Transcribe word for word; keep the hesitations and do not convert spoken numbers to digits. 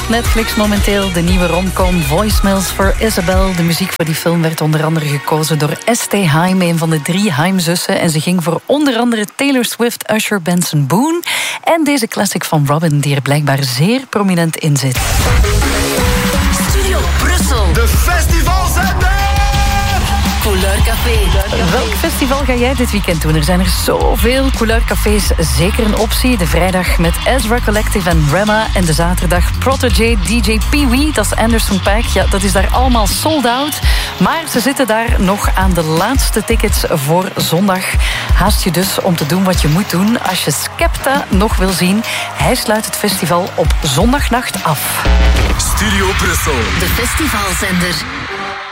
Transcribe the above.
op Netflix momenteel. De nieuwe romcom Voicemails for Isabel. De muziek voor die film werd onder andere gekozen door Este Haim, een van de drie Haim-zussen. En ze ging voor onder andere Taylor Swift, Usher, Benson Boone. En deze classic van Robin, die er blijkbaar zeer prominent in zit. Studio Brussel. De festivalzender! Couleur Café. Welk festival ga jij dit weekend doen? Er zijn er zoveel. Couleur Cafés zeker een optie. De vrijdag met Ezra Collective en Rema. En de zaterdag Protégé, D J Pee-wee. Dat is Anderson .Paak. Ja, dat is daar allemaal sold out. Maar ze zitten daar nog aan de laatste tickets voor zondag. Haast je dus om te doen wat je moet doen als je Skepta nog wil zien. Hij sluit het festival op zondagnacht af. Studio Brussel. De festivalzender.